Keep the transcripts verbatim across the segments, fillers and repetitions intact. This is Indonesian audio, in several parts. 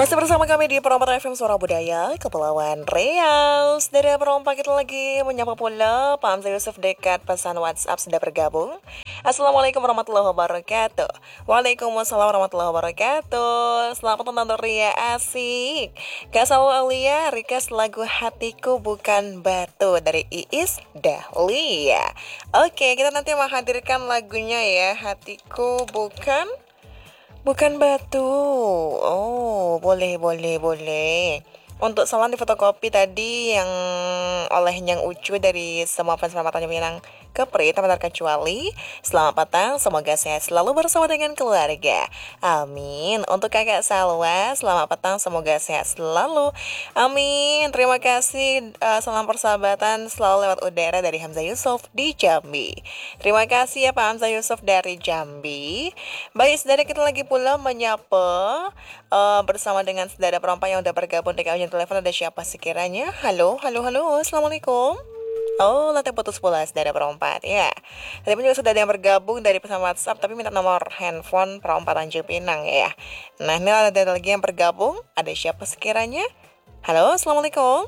Masih bersama kami di Perompak F M Suara Budaya, Kepulauan Riau. Dari Perompak kita lagi menyapa pula Pak Hamzah Yusuf dekat pesan WhatsApp sudah bergabung. Assalamualaikum warahmatullahi wabarakatuh. Waalaikumsalam warahmatullahi wabarakatuh. Selamat menonton Ria asik. Kak Salwa Alia, request lagu Hatiku Bukan Batu dari Iis Dahlia. Oke, kita nanti menghadirkan lagunya ya, Hatiku Bukan Bukan Batu. Oh, boleh, boleh, boleh. Untuk salam di fotokopi tadi yang oleh Yang Ucu dari semua fans Selamat Tanjung Pinang Kepri tanpa terkecuali. Selamat petang, semoga sehat selalu bersama dengan keluarga. Amin. Untuk kakak Salwa, selamat petang, semoga sehat selalu. Amin. Terima kasih. uh, Salam persahabatan selalu lewat udara dari Hamzah Yusuf di Jambi. Terima kasih ya Pak Hamzah Yusuf dari Jambi. Baik, saudara, kita lagi pula menyapa uh, bersama dengan saudara perempuan yang udah bergabung di ujung telepon. Ada siapa sekiranya? Halo, halo, halo. Assalamualaikum. Oh, lantai putus pula saudara perempat ya. Tadi pun juga sudah ada yang bergabung dari pesan WhatsApp, tapi minta nomor handphone perempat Tanjung Pinang ya. Nah, ini ada lagi yang bergabung. Ada siapa sekiranya? Halo, assalamualaikum.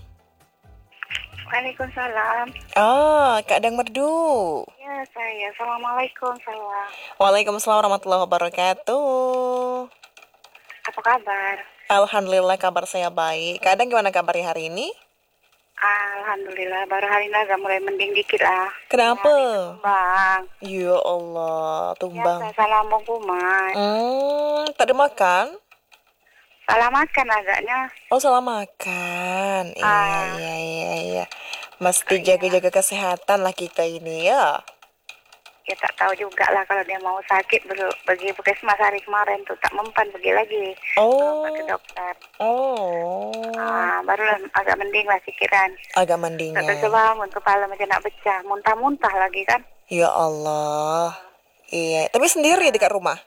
Waalaikumsalam. Oh, Kak Dang Merdu. Ya, saya. Assalamualaikum, salam. Waalaikumsalam warahmatullahi wabarakatuh. Apa kabar? Alhamdulillah, kabar saya baik. Kak Dang, gimana kabarnya hari ini? Alhamdulillah, baru hari ini agak mulai mending dikit lah. Kenapa? Tumbang. Ya Allah, tumbang. Biasa, salah kumat. Hmm, tak ada makan? Salah makan agaknya. Oh, salah makan. Iya, Ah. iya, iya, iya. Mesti jaga-jaga kesehatan lah kita ini ya. Ya tak tahu juga lah kalau dia mau sakit baru pergi puskesmas hari kemarin tuh tak mempan pergi lagi. Oh. Ke dokter. Oh. Ah, baru agak mending lah pikiran. Agak Tak mendingan. bisa bangun, kepala macam nak pecah, muntah-muntah lagi kan. Ya Allah. Iya, tapi sendiri dekat rumah.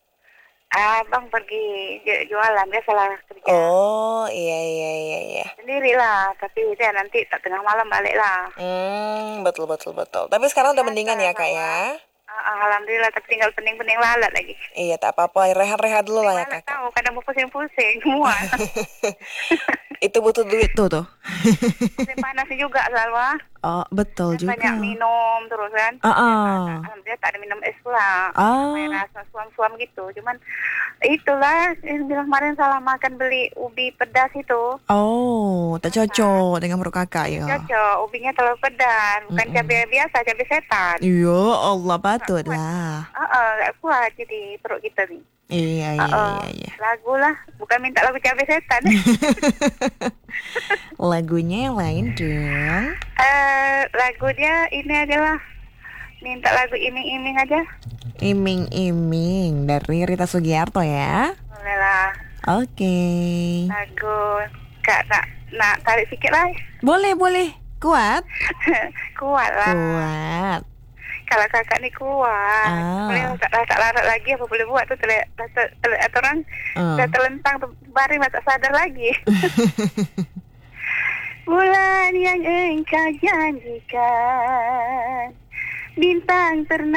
Abang pergi ju- jualan, dia salah kerja. Oh, iya, iya, iya, iya. Sendirilah, tapi dia nanti tak tengah malam balik lah. Hmm, betul, betul, betul. Tapi sekarang udah mendingan ya, Kak ya? Ah, Alhamdulillah, tapi tinggal pening-pening lalat lagi. Iya, tak apa-apa. Rehat-rehat dulu lah ya, Lalat Kakak. tahu, kadang mau pusing-pusing semua. Itu butuh duit tuh, tuh. Pusing panas juga, Salwa. Oh, betul juga. Banyak minum terus kan. Ah, ah. Alhamdulillah tak ada minum es pula. Ah. Main rasa suam-suam gitu. Cuman itulah, yang bilang kemarin salah makan beli ubi pedas itu. Oh, tak cocok dengan perut kakak ya. Cocok, ubinya terlalu pedas. Bukan Mm-mm. cabai biasa, cabai setan. Ya Allah, patut lah. Ah, uh, gak kuat jadi perut kita nih. Iya, iya, Uh-uh. iya, iya. Lagu lah, bukan minta lagu cabai setan. Lagunya yang lain dong. Eh, lagu dia ini adalah minta lagu iming-iming aja. Iming-iming dari Rita Sugiarto ya. Boleh lah. Oke. Lagu Kak nak nak tarik sikit lah. Boleh, boleh. Kuat? Kuat lah. Kuat. Kalau kakak ni kuat. Ah. Boleh tak, tak larat lagi apa boleh buat tu terlihat terlihat orang Ah. dah terlentang tu baring tak sadar lagi. Bulan yang engkau janjikan, bintang pernah